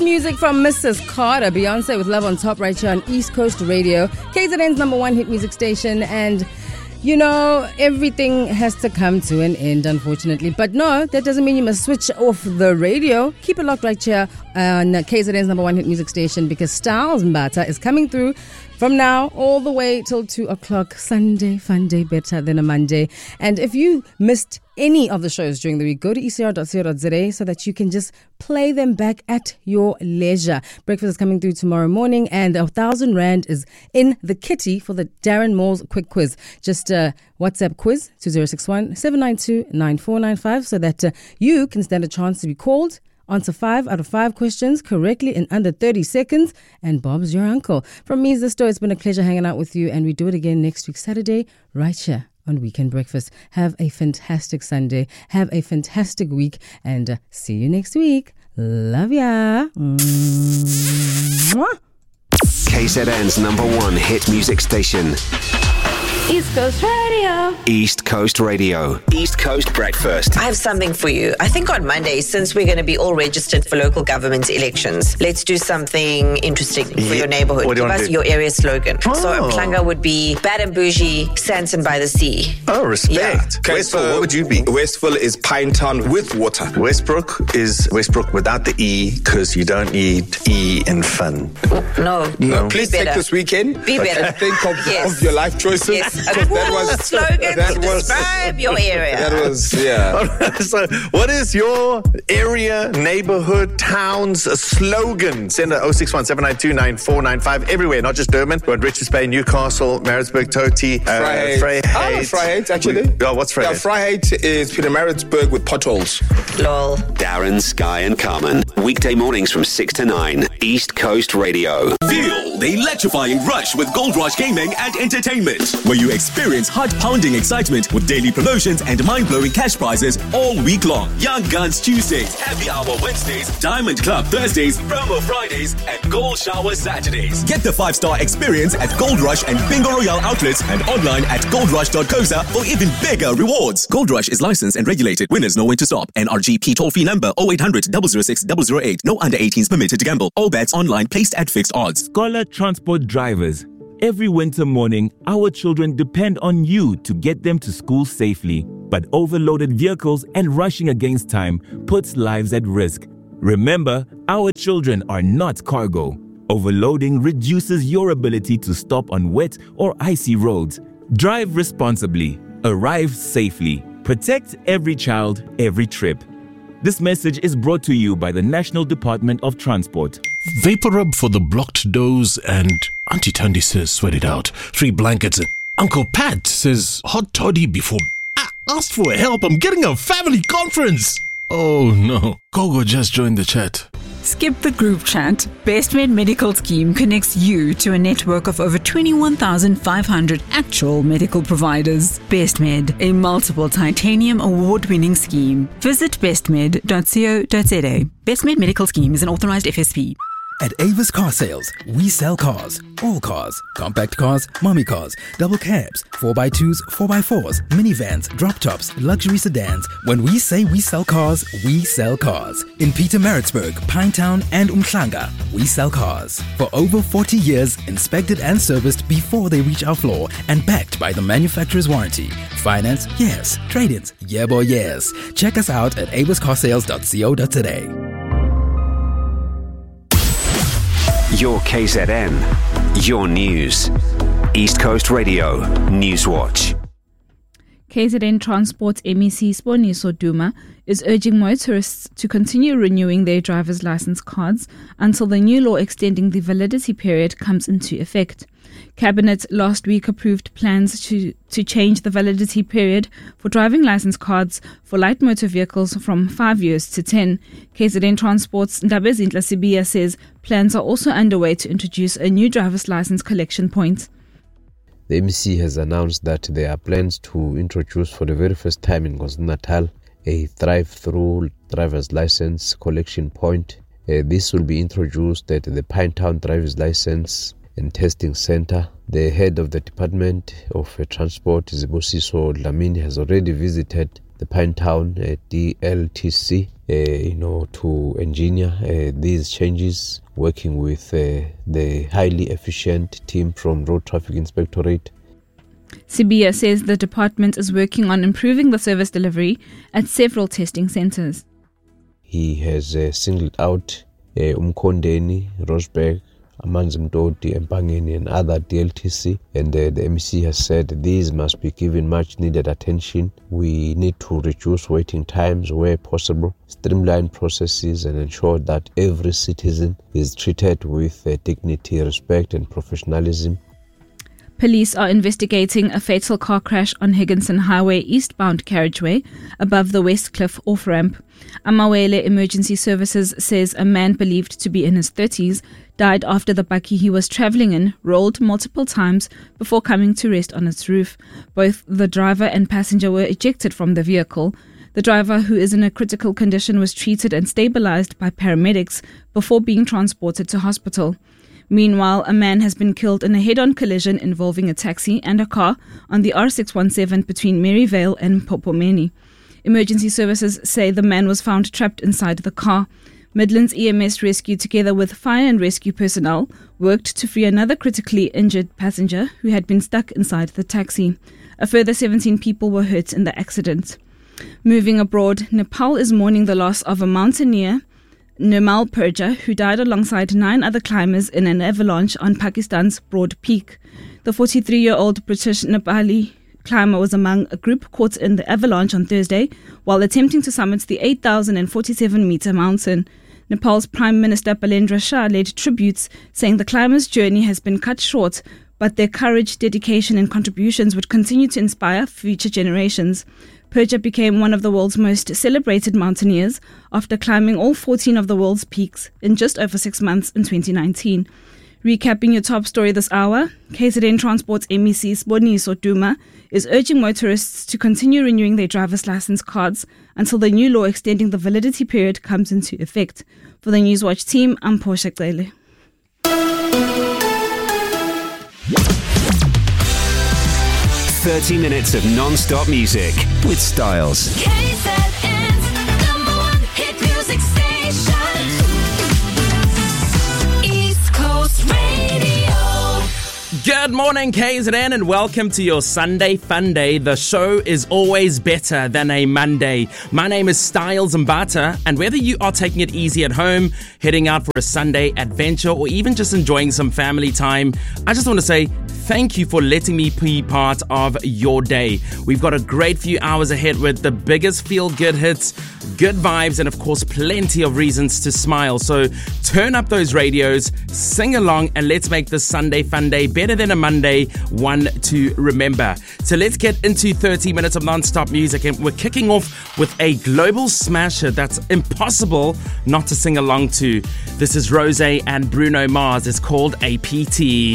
music from Mrs. Carter, Beyonce with Love on Top right here on East Coast Radio, KZN's number one hit music station. And you know, everything has to come to an end, unfortunately. But no, that doesn't mean you must switch off the radio. Keep it locked right here on KZN's number one hit music station, because Styles Mbata is coming through from now all the way till 2 o'clock. Sunday, fun day, better than a Monday. And if you missed any of the shows during the week, go to ecr.co.za so that you can just play them back at your leisure. Breakfast is coming through tomorrow morning, and 1,000 Rand is in the kitty for the Darren Moores quick quiz. Just WhatsApp quiz to 061-792-9495 so that you can stand a chance to be called. Answer 5 out of 5 questions correctly in under 30 seconds, and Bob's your uncle. From me, Zisto, it's been a pleasure hanging out with you, and we do it again next week, Saturday, right here on Weekend Breakfast. Have a fantastic Sunday. Have a fantastic week, and see you next week. Love ya. Mwah. KZN's number one hit music station. East Coast Radio. East Coast Radio. East Coast Breakfast. I have something for you. I think on Monday, since we're going to be all registered for local government elections, let's do something interesting for your neighborhood. What do you Give want us to do? your area slogan. So Umhlanga would be Bad and Bougie, Sanson by the Sea. Oh, respect. Okay, Westville, what would you be? Westville is Pinetown with water. Westbrook is Westbrook without the E, because you don't need E in fun. No. Please Be take better. this weekend. Be better. Think of Yes. your life choices. Yes. A cool slogan to describe your area. That was, yeah. So, what is your area, neighborhood, town's slogan? Send it 061-792-9495 everywhere, not just Durban. We want Richards Bay, Newcastle, Maritzburg, Toti, Vryheid. Vryheid. Actually. What's Vryheid? Yeah, Vryheid is Pietermaritzburg with potholes. Lol. Darren, Sky and Carmen. Weekday mornings from 6 to 9. East Coast Radio. Feel the electrifying rush with Gold Rush Gaming and Entertainment, where you experience heart-pounding excitement with daily promotions and mind-blowing cash prizes all week long. Young Guns Tuesdays, Happy Hour Wednesdays, Diamond Club Thursdays, Promo Fridays, and Gold Shower Saturdays. Get the 5-star experience at Gold Rush and Bingo Royale outlets and online at goldrush.coza for even bigger rewards. Gold Rush is licensed and regulated. Winners know when to stop. NRGP toll-free number 0800 006 008. No under 18s permitted to gamble. All bets online placed at fixed odds. Scholar Transport drivers. Every winter morning, our children depend on you to get them to school safely. But overloaded vehicles and rushing against time puts lives at risk. Remember, our children are not cargo. Overloading reduces your ability to stop on wet or icy roads. Drive responsibly. Arrive safely. Protect every child, every trip. This message is brought to you by the National Department of Transport. Vapor rub for the blocked doors, and Auntie Tandy says sweat it out. 3 blankets, and Uncle Pat says hot toddy before. Ask for help, I'm getting a family conference. Oh no, Gogo just joined the chat. Skip the group chat. BestMed Medical Scheme connects you to a network of over 21,500 actual medical providers. BestMed, a multiple titanium award-winning scheme. Visit bestmed.co.za. BestMed Medical Scheme is an authorized FSP. At Avis Car Sales, we sell cars. All cars. Compact cars, mommy cars, double cabs, 4x2s, 4x4s, minivans, drop tops, luxury sedans. When we say we sell cars, we sell cars. In Pietermaritzburg, Pinetown and Umhlanga, we sell cars. For over 40 years, inspected and serviced before they reach our floor and backed by the manufacturer's warranty. Finance? Yes. Trade-ins? Yeah boy, yes. Check us out at aviscarsales.co.za. Your KZN. Your news. East Coast Radio. Newswatch. KZN Transport's MEC Sponiso Duma is urging motorists to continue renewing their driver's license cards until the new law extending the validity period comes into effect. Cabinet last week approved plans to change the validity period for driving license cards for light motor vehicles from 5 years to 10. KZN Transport's Ndabezintla Sibiya says plans are also underway to introduce a new driver's license collection point. The MEC has announced that there are plans to introduce for the very first time in KwaZulu-Natal a drive-through driver's license collection point. This will be introduced at the Pinetown Driver's License and Testing Center. The head of the Department of Transport, Zibusiso Dlamini, has already visited the Pinetown DLTC, to engineer these changes, working with the highly efficient team from Road Traffic Inspectorate. Sibiya says the department is working on improving the service delivery at several testing centres. He has singled out Umkondeni, Rosberg, Amanzimtoti, Empangeni and other DLTC, and the MEC has said these must be given much needed attention. We need to reduce waiting times where possible, streamline processes and ensure that every citizen is treated with dignity, respect and professionalism. Police are investigating a fatal car crash on Higginson Highway eastbound carriageway above the Westcliff off-ramp. Amawele Emergency Services says a man believed to be in his 30s died after the bakkie he was travelling in rolled multiple times before coming to rest on its roof. Both the driver and passenger were ejected from the vehicle. The driver, who is in a critical condition, was treated and stabilised by paramedics before being transported to hospital. Meanwhile, a man has been killed in a head-on collision involving a taxi and a car on the R617 between Maryvale and Popomeni. Emergency services say the man was found trapped inside the car. Midlands EMS Rescue, together with fire and rescue personnel, worked to free another critically injured passenger who had been stuck inside the taxi. A further 17 people were hurt in the accident. Moving abroad, Nepal is mourning the loss of a mountaineer, Nirmal Purja, who died alongside 9 other climbers in an avalanche on Pakistan's Broad Peak. The 43-year-old British Nepali climber was among a group caught in the avalanche on Thursday while attempting to summit the 8,047-metre mountain. Nepal's Prime Minister Balendra Shah led tributes, saying the climbers' journey has been cut short, but their courage, dedication and contributions would continue to inspire future generations. Purja became one of the world's most celebrated mountaineers after climbing all 14 of the world's peaks in just over 6 months in 2019. Recapping your top story this hour, KZN Transport's MEC Siboniso Duma is urging motorists to continue renewing their driver's license cards until the new law extending the validity period comes into effect. For the Newswatch team, I'm Portia Gdele. 30 minutes of non-stop music with Styles. KZN's #1 hit music station. East Coast Radio. Good morning, KZN, and welcome to your Sunday Fun Day. The show is always better than a Monday. My name is Styles Mbata, and whether you are taking it easy at home, heading out for a Sunday adventure, or even just enjoying some family time, I just want to say thank you for letting me be part of your day. We've got a great few hours ahead with the biggest feel-good hits, good vibes, and of course plenty of reasons to smile. So turn up those radios, sing along, and let's make this Sunday Fun Day better than a Monday, one to remember. So let's get into 30 minutes of non-stop music, and we're kicking off with a global smasher that's impossible not to sing along to. This is Rosé and Bruno Mars. It's called APT.